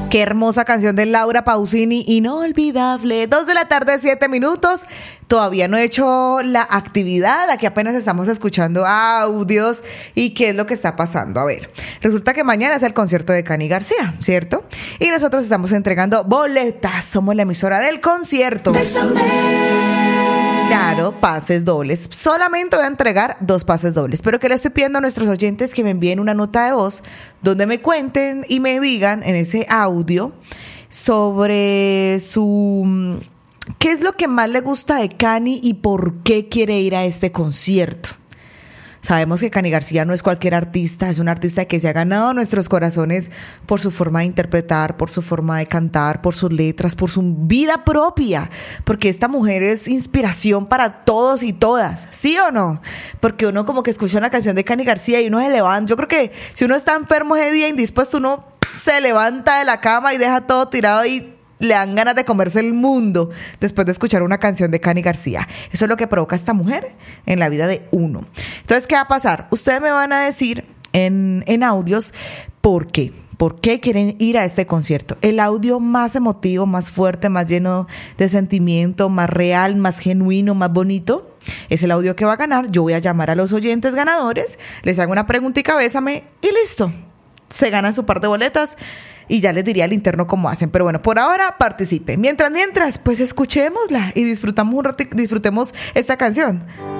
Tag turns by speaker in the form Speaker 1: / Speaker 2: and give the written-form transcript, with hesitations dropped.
Speaker 1: Qué hermosa canción de Laura Pausini, inolvidable. 2:07 p.m. Todavía no he hecho la actividad, aquí apenas estamos escuchando audios y qué es lo que está pasando. A ver, resulta que mañana es el concierto de Cani García, ¿cierto? Y nosotros estamos entregando boletas, somos la emisora del concierto. Claro, pases dobles. Solamente voy a entregar 2 pases dobles, pero que le estoy pidiendo a nuestros oyentes que me envíen una nota de voz donde me cuenten y me digan en ese audio sobre qué es lo que más le gusta de Cani y por qué quiere ir a este concierto. Sabemos que Cani García no es cualquier artista, es un artista que se ha ganado nuestros corazones por su forma de interpretar, por su forma de cantar, por sus letras, por su vida propia, porque esta mujer es inspiración para todos y todas, ¿sí o no? Porque uno como que escucha una canción de Cani García y uno se levanta. Yo creo que si uno está enfermo ese día, indispuesto, uno se levanta de la cama y deja todo tirado y le dan ganas de comerse el mundo después de escuchar una canción de Cani García. Eso es lo que provoca esta mujer en la vida de uno. Entonces, ¿qué va a pasar? Ustedes me van a decir en audios por qué. ¿Por qué quieren ir a este concierto? El audio más emotivo, más fuerte, más lleno de sentimiento, más real, más genuino, más bonito, es el audio que va a ganar. Yo voy a llamar a los oyentes ganadores, les hago una preguntita, bésame y listo. Se ganan su par de boletas y ya les diría al interno cómo hacen. Pero bueno, por ahora participe. Mientras, pues escuchémosla y disfrutemos esta canción.